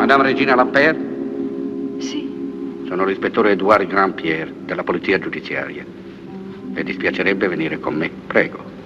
Madame Regina Lampert? Sì. Sono l'ispettore Edouard Grandpierre della polizia giudiziaria. Le dispiacerebbe venire con me? Prego.